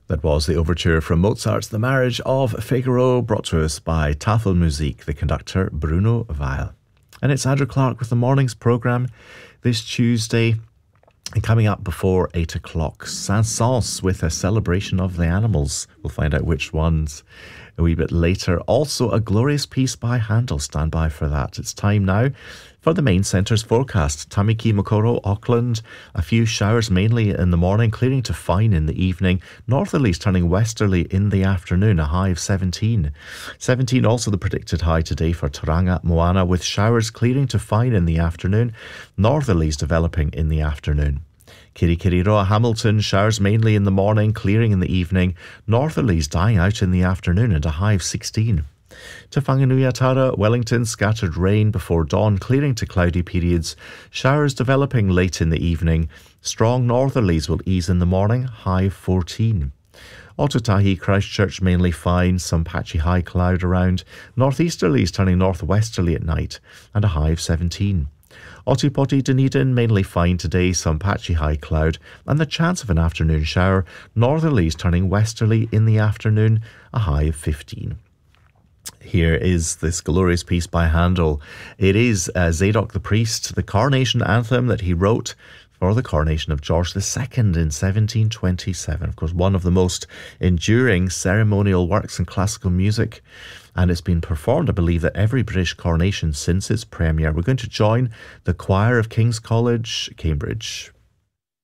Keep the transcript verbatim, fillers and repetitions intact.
That was the overture from Mozart's The Marriage of Figaro, brought to us by Tafelmusik, the conductor Bruno Weil. And it's Andrew Clark with the morning's programme this Tuesday. And coming up before eight o'clock, Saint-Saëns with a celebration of the animals. We'll find out which ones a wee bit later. Also, a glorious piece by Handel. Stand by for that. It's time now for the main centre's forecast. Tamaki, Mokoro, Auckland, a few showers mainly in the morning, clearing to fine in the evening. Northerlies turning westerly in the afternoon, a high of seventeen. seventeen also the predicted high today for Tauranga, Moana, with showers clearing to fine in the afternoon. Northerlies developing in the afternoon. Kirikiriroa, Hamilton, showers mainly in the morning, clearing in the evening. Northerlies dying out in the afternoon and a high of sixteen. To Whanganui-a-Tara, Wellington, scattered rain before dawn, clearing to cloudy periods. Showers developing late in the evening. Strong northerlies will ease in the morning, high of fourteen. Ōtautahi, Christchurch mainly fine, some patchy high cloud around. Northeasterlies turning northwesterly at night and a high of seventeen. Ōtepoti, Dunedin, mainly fine today, some patchy high cloud and the chance of an afternoon shower. Northerlies turning westerly in the afternoon, a high of fifteen. Here is this glorious piece by Handel. It is uh, Zadok the Priest, the coronation anthem that he wrote for the coronation of George the Second in seventeen twenty-seven. Of course, one of the most enduring ceremonial works in classical music. And it's been performed, I believe, at every British coronation since its premiere. We're going to join the choir of King's College, Cambridge.